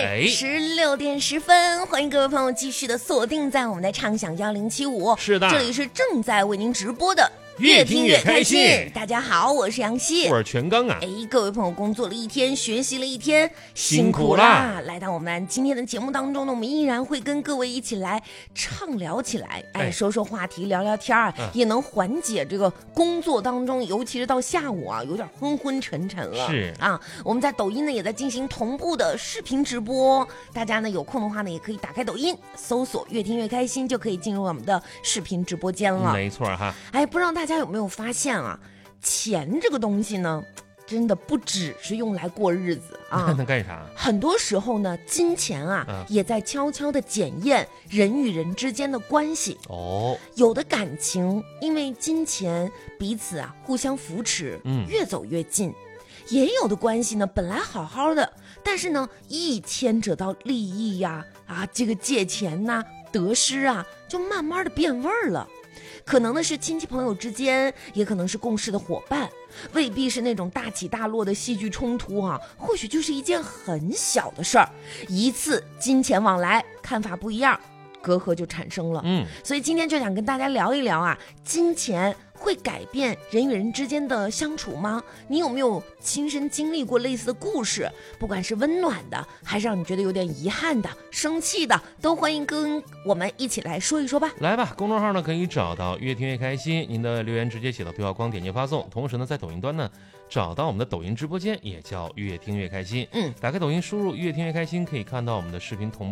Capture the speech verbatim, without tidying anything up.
哎，十六点十分，欢迎各位朋友继续的锁定在我们的畅享幺零七五。 是的， 这里是正在为您直播的。 越听越开心。 大家好，我是杨希， 我是全刚啊。 哎，各位朋友，工作了一天，学习了一天， 辛苦啦！ 来到我们今天的节目当中呢，我们依然会跟各位一起来畅聊起来，哎，哎说说话题，聊聊天啊、嗯，也能缓解这个工作当中，尤其是到下午啊，有点昏昏沉沉了。 是啊，我们在抖音呢也在进行同步的视频直播，大家呢有空的话呢，也可以打开抖音，搜索“越听越开心”，就可以进入我们的视频直播间了。 没错哈。 哎，不知道大家有没有发现啊，钱这个东西呢，真的不只是用来过日子啊。 那干啥？ 很多时候呢，金钱啊、嗯、也在悄悄的检验人与人之间的关系。 哦， 有的感情因为金钱彼此啊互相扶持，嗯，越走越近。也有的关系呢，本来好好的，但是呢，一牵扯到利益呀、啊，啊，这个借钱呐、啊，得失啊，就慢慢的变味儿了。可能呢是亲戚朋友之间，也可能是共事的伙伴，未必是那种大起大落的戏剧冲突啊，或许就是一件很小的事儿，一次金钱往来，看法不一样，隔阂就产生了。嗯，所以今天就想跟大家聊一聊啊，金钱会改变人与人之间的相处吗？你有没有亲身经历过类似的故事？不管是温暖的，还是让你觉得有点遗憾的、生气的，都欢迎跟我们一起来说一说吧。 来吧，公众号呢可以找到越听越开心，您的留言直接写到对话框点击发送。同时呢，在抖音端呢找到我们的抖音直播间，也叫越听越开心。嗯，打开抖音输入越听越开心，可以看到我们的视频同步。